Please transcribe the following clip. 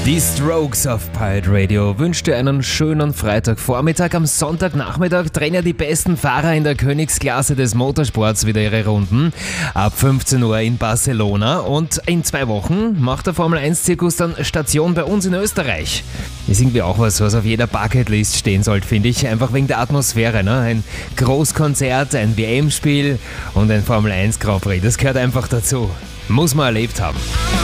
Die Strokes auf Pirate Radio wünscht dir einen schönen Freitagvormittag. Am Sonntagnachmittag drehen ja die besten Fahrer in der Königsklasse des Motorsports wieder ihre Runden. Ab 15 Uhr in Barcelona und in 2 Wochen macht der Formel-1-Zirkus dann Station bei uns in Österreich. Ist irgendwie auch was auf jeder Bucketlist stehen sollte, finde ich. Einfach wegen der Atmosphäre, ne? Ein Großkonzert, ein WM-Spiel und ein Formel-1 Grand Prix. Das gehört einfach dazu. Muss man erlebt haben.